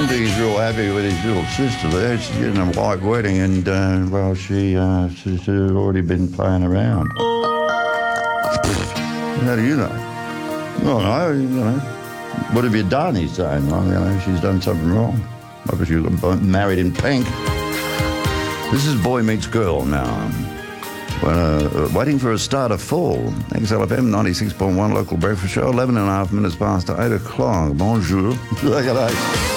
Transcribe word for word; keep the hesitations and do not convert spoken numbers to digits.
don't think he's real happy with his little sister there. She's getting a white wedding, and uh, well, she uh, she's already been playing around. How do you know? Well, no, you know. What have you done? He's saying. Well, you know, she's done something wrong. Maybe she got married in pink. This is Boy Meets Girl now. Well, uh, waiting for a start of fall. X L F M ninety-six point one local breakfast show, eleven and a half minutes past eight o'clock. Bonjour. Look at that.